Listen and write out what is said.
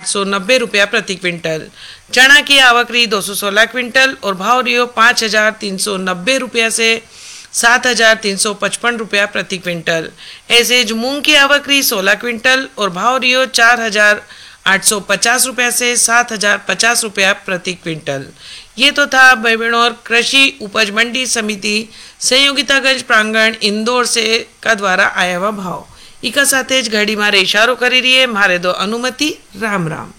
890 रुपया प्रति क्विंटल। चना की आवक रही 216 क्विंटल और भाव रियो 5390 रुपया से 7355 रुपया प्रति क्विंटल। ऐसे ज मूंग की आवक रही 16 क्विंटल और भाव रियो 4850 रुपया से 7050 रुपया प्रति क्विंटल। ये तो था बेबेनोर कृषि उपज मंडी समिति संयोगितागंज प्रांगण इंदौर से का द्वारा आया हुआ भाव। इका साथे ज घड़ी मारे इशारो करी रही है मारे दो अनुमति। राम राम।